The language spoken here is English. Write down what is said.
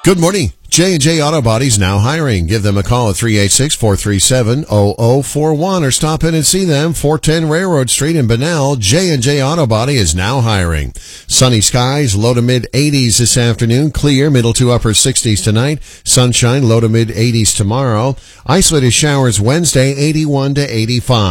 Good morning. J&J Auto Body's now hiring. Give them a call at 386-437-0041 or stop in and see them, 410 Railroad Street in Bunnell. J&J Auto Body is now hiring. Sunny skies, low to mid 80s this afternoon. Clear, middle to upper 60s tonight. Sunshine, low to mid 80s tomorrow. Isolated showers Wednesday, 81 to 85.